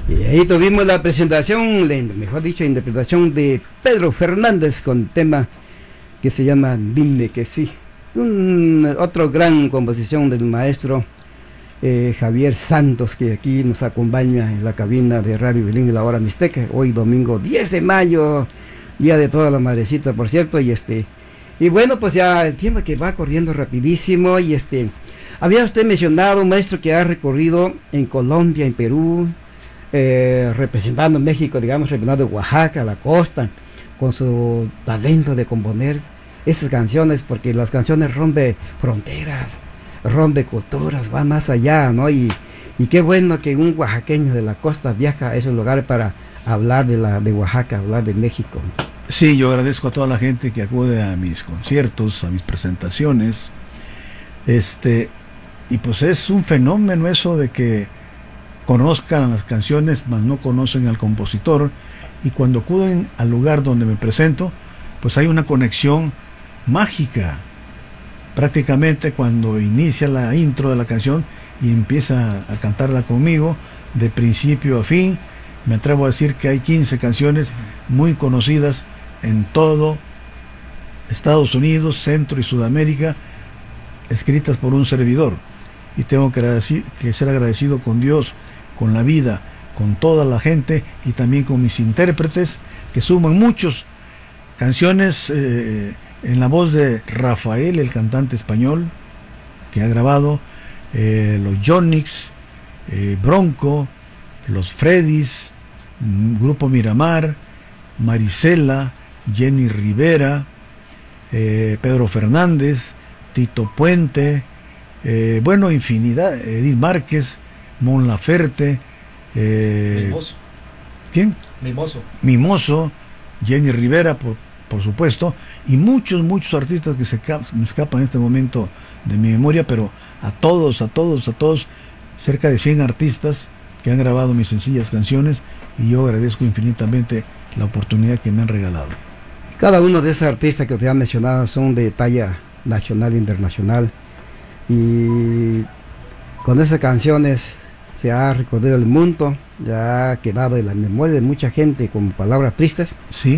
Y ahí tuvimos la presentación, mejor dicho, interpretación de Pedro Fernández con tema que se llama Dime que sí. Otra gran composición del maestro Javier Santos, que aquí nos acompaña en la cabina de Radio Bilingüe La Hora Mixteca, hoy domingo 10 de mayo, día de toda la madrecita, por cierto, y bueno, pues ya el tiempo que va corriendo rapidísimo, y había usted mencionado, maestro, que ha recorrido en Colombia, en Perú, representando México, digamos, representando Oaxaca, la costa, con su talento de componer esas canciones, porque las canciones rompen fronteras, rompe culturas, va más allá, ¿no? Y qué bueno que un oaxaqueño de la costa viaja a esos lugares para hablar de Oaxaca, hablar de México. Sí, yo agradezco a toda la gente que acude a mis conciertos, a mis presentaciones, y pues es un fenómeno eso de que conozcan las canciones, mas no conocen al compositor, y cuando acuden al lugar donde me presento, pues hay una conexión mágica. Prácticamente cuando inicia la intro de la canción y empieza a cantarla conmigo de principio a fin, me atrevo a decir que hay 15 canciones muy conocidas en todo Estados Unidos, Centro y Sudamérica, escritas por un servidor, y tengo que ser agradecido con Dios, con la vida, con toda la gente y también con mis intérpretes, que suman muchos canciones en la voz de Rafael, el cantante español, que ha grabado los Yonix, Bronco, los Freddys, Grupo Miramar, Marisela, Jenny Rivera, Pedro Fernández, Tito Puente, bueno, infinidad, Edith Márquez, Mon Laferte, Mimoso. ¿Quién? Mimoso, Jenny Rivera, por supuesto, y muchos artistas que me escapan en este momento de mi memoria, pero a todos, cerca de 100 artistas que han grabado mis sencillas canciones, y yo agradezco infinitamente la oportunidad que me han regalado. Cada uno de esos artistas que usted ha mencionado son de talla nacional e internacional, y con esas canciones se ha recorrido el mundo, ya ha quedado en la memoria de mucha gente como palabras tristes, sí,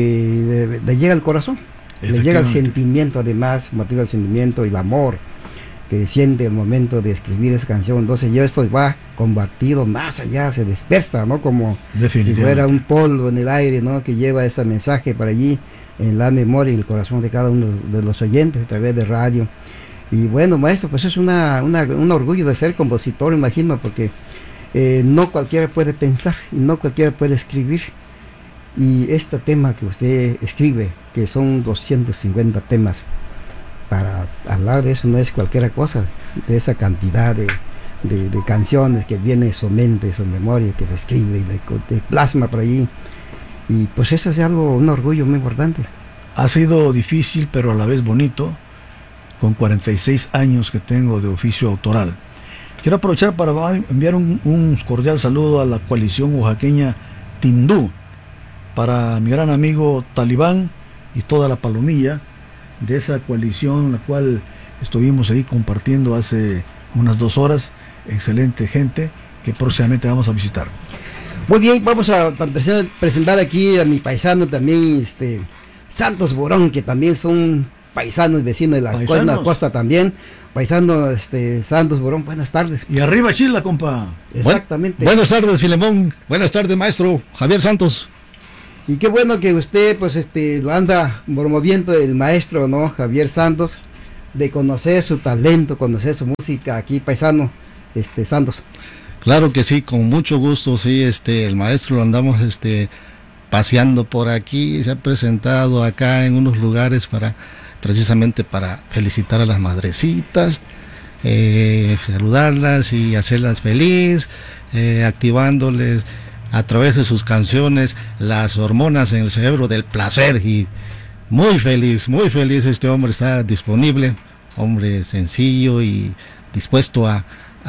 que le llega al corazón, le llega el sentimiento, además, motiva el sentimiento y el amor que siente el momento de escribir esa canción. Entonces esto va compartido más allá, se dispersa, ¿no? Como si fuera un polvo en el aire, ¿no? Que lleva ese mensaje para allí en la memoria y el corazón de cada uno de los oyentes a través de radio. Y bueno, maestro, pues es un orgullo de ser compositor, imagino, porque no cualquiera puede pensar y no cualquiera puede escribir. Y este tema que usted escribe, que son 250 temas, para hablar de eso no es cualquier cosa, de esa cantidad de canciones que viene en su mente, su memoria, que describe y de plasma por allí. Y pues eso es un orgullo muy importante. Ha sido difícil, pero a la vez bonito, con 46 años que tengo de oficio autoral. Quiero aprovechar para enviar un cordial saludo a la coalición oaxaqueña Tindú, para mi gran amigo Talibán y toda la palomilla de esa coalición, la cual estuvimos ahí compartiendo hace unas 2 horas. Excelente gente que próximamente vamos a visitar. Muy bien, vamos a presentar aquí a mi paisano también, Santos Borón, que también son paisanos vecinos de la costa también. Paisano Santos Borón, buenas tardes. Y arriba Chila, compa. Exactamente. Buenas tardes, Filemón. Buenas tardes, maestro Javier Santos. Y qué bueno que usted pues lo anda promoviendo, el maestro, ¿no? Javier Santos, de conocer su talento, conocer su música aquí, paisano Santos. Claro que sí, con mucho gusto, sí, el maestro lo andamos paseando por aquí, se ha presentado acá en unos lugares precisamente para felicitar a las madrecitas, saludarlas y hacerlas feliz, activándoles a través de sus canciones las hormonas en el cerebro del placer, y muy feliz este hombre, está disponible, hombre sencillo y dispuesto a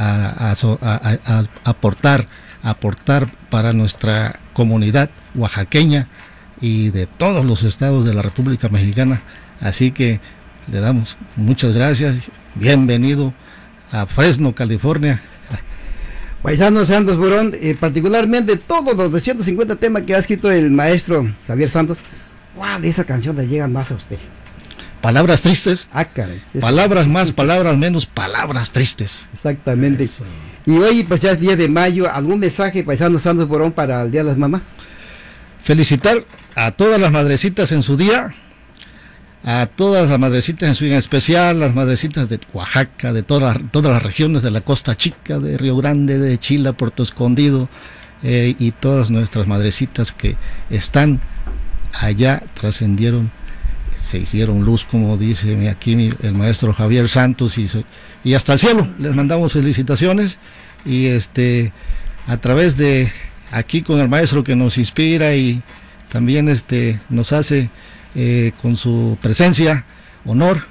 aportar para nuestra comunidad oaxaqueña y de todos los estados de la República Mexicana. Así que le damos muchas gracias, bienvenido a Fresno, California. Paisano Santos Burón, particularmente todos los 250 temas que ha escrito el maestro Javier Santos, ¿cuál de esa canción le llega más a usted? Palabras tristes. Ah, caray. Palabras más, palabras menos, palabras tristes. Exactamente. Eso. Y hoy, pues ya es 10 de mayo, ¿algún mensaje, Paisano Santos Burón, para el Día de las Mamás? Felicitar a todas las madrecitas en su día, a todas las madrecitas en su día, en especial las madrecitas de Oaxaca, de todas las regiones de la Costa Chica, de Río Grande, de Chila, Puerto Escondido, y todas nuestras madrecitas que están allá, trascendieron, se hicieron luz, como dice aquí el maestro Javier Santos, y hasta el cielo. Les mandamos felicitaciones, y a través de aquí con el maestro que nos inspira y también nos hace con su presencia honor.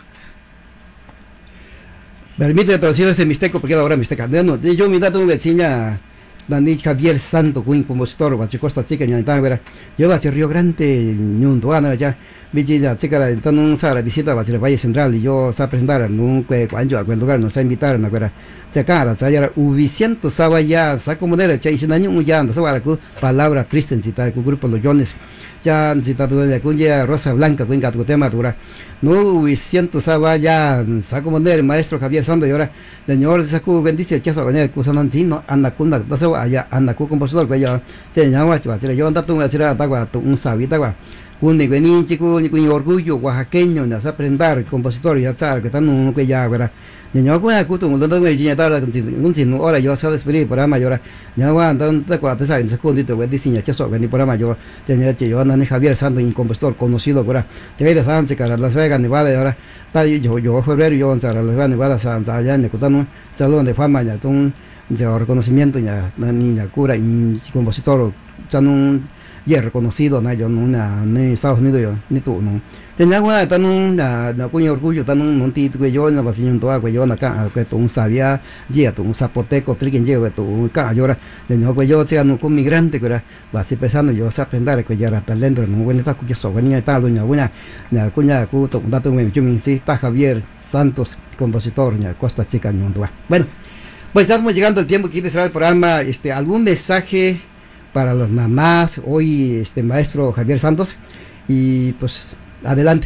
Permíteme traducir ese mixteco porque ahora mixteca. No, yo mi dato me enseña Dani Javier Santo, un compositor, Costa Chica, yo va a Río Grande, Ñundo, ya. Villa chica entonces un sara visita va a Valle Central y yo se presentar un cuando a aquel lugar nos a invitar a ver chacara saya ubiciento saba ya sa como era chay año ya anda saba ku palabra triste en cita ku grupo los Jones ya cita tu de cuya rosa blanca cu engat tema dura no ubiciento saba ya sa como era el maestro Javier Santo y ahora señor sa ku bendice chaso con el cusanan sin no anda kunda da allá anda ku compositor que ya se llama yo anda tú me decir atagua un sabita gua un ni chico ni orgullo oaxaqueño nas aprender compositor ya sabes que están un que ya ahora niño con acuto un tanto me enseña tarde un sin hora yo se despedir por mayor ya va andando cuando te saben secundito que diseña que eso ni por mayor tenía que yo anda Javier Santos un compositor conocido ahora te ir a San Secara Las Vegas Nevada ahora está yo febrero yo en Las Vegas Nevada San allá en un salón de fama ya un reconocimiento ya niña cura y compositor ya un ya reconocido na yo en Estados Unidos yo ni tú no tenía una tan una cuña orgullo tan un tito que yo en la pasión toda que yo acá que tú un sabía ya tú un zapoteco triquen llevo tú acá yo tenía que yo sea no con migrante que era va así pensando yo sé aprender que ya era talento no bueno está que eso venía tal doña buena la cuña cuto un dato me yo me insista Javier Santos compositor en Costa Chica Ñundo. Bueno, pues estamos llegando al tiempo que cerrar el programa. Algún mensaje para las mamás hoy, maestro Javier Santos, y pues adelante.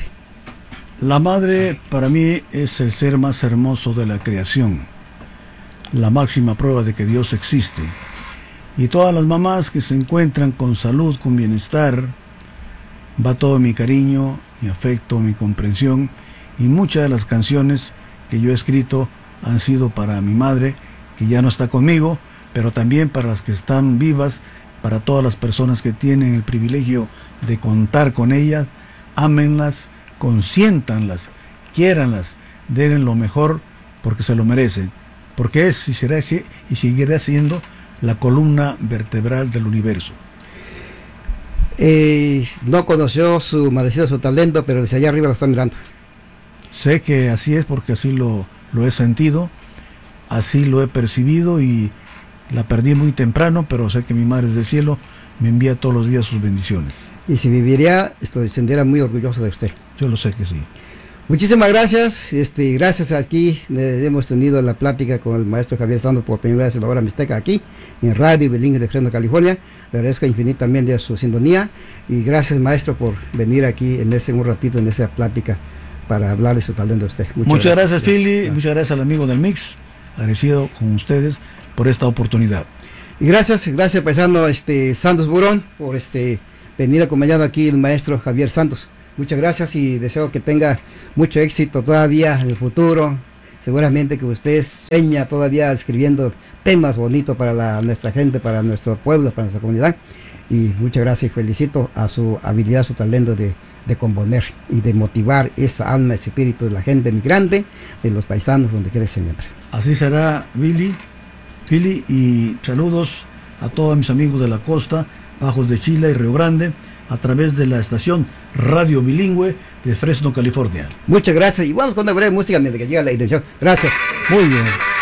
La madre para mí es el ser más hermoso de la creación, la máxima prueba de que Dios existe, y todas las mamás que se encuentran con salud, con bienestar, va todo mi cariño, mi afecto, mi comprensión, y muchas de las canciones que yo he escrito han sido para mi madre, que ya no está conmigo, pero también para las que están vivas, para todas las personas que tienen el privilegio de contar con ellas. Ámenlas, consiéntanlas, quiéranlas, denle lo mejor porque se lo merecen, porque es y será y seguirá siendo la columna vertebral del universo. No conoció su merecido su talento, pero desde allá arriba lo están mirando. Sé que así es porque así lo he sentido, así lo he percibido y la perdí muy temprano, pero sé que mi Madre del Cielo me envía todos los días sus bendiciones. Y si viviría, sintiera muy orgulloso de usted. Yo lo sé que sí. Muchísimas gracias. Gracias aquí. Hemos tenido la plática con el maestro Javier Santos por primera vez en la hora mixteca aquí, en Radio Bilingüe de Fresno, California. Le agradezco infinitamente de su sintonía. Y gracias, maestro, por venir aquí un ratito en esa plática para hablar de su talento de usted. Muchas gracias, Philly. Muchas gracias al amigo del Mix. Agradecido con ustedes por esta oportunidad. Y gracias paisano Santos Burón por venir acompañado aquí el maestro Javier Santos. Muchas gracias y deseo que tenga mucho éxito todavía en el futuro. Seguramente que usted sueña todavía escribiendo temas bonitos para nuestra gente, para nuestro pueblo, para nuestra comunidad. Y muchas gracias y felicito a su habilidad, su talento de componer y de motivar esa alma, ese espíritu de la gente migrante, de los paisanos donde quiera se encuentre. Así será, Philly, y saludos a todos mis amigos de la costa, Bajos de Chile y Río Grande, a través de la estación Radio Bilingüe de Fresno, California. Muchas gracias y vamos con una breve música mientras que llega la intención. Gracias. Muy bien.